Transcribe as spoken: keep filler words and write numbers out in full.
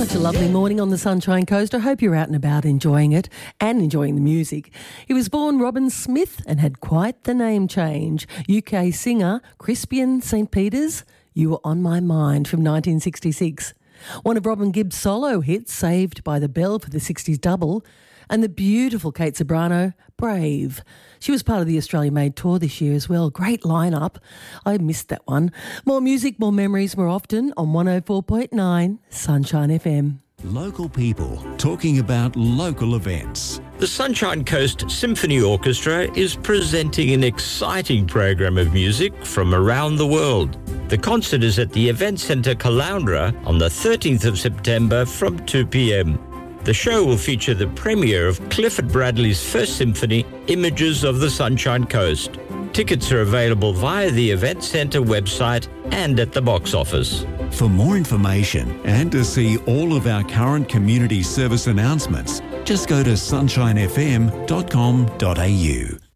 Such a lovely morning on the Sunshine Coast. I hope you're out and about enjoying it and enjoying the music. He was born Robin Smith and had quite the name change. U K singer Crispian Saint Peters, You Were On My Mind from nineteen sixty-six. One of Robin Gibb's solo hits, Saved by the Bell for the sixties double, and the beautiful Kate Ceberano, Brave. She was part of the Australia Made tour this year as well. Great lineup. I missed that one. More music, more memories, more often on one oh four point nine Sunshine F M. Local people talking about local events. The Sunshine Coast Symphony Orchestra is presenting an exciting program of music from around the world. The concert is at the Event Centre Caloundra on the thirteenth of September from two p.m. The show will feature the premiere of Clifford Bradley's First Symphony, Images of the Sunshine Coast. Tickets are available via the Event Centre website and at the box office. For more information and to see all of our current community service announcements, just go to sunshine f m dot com dot a u.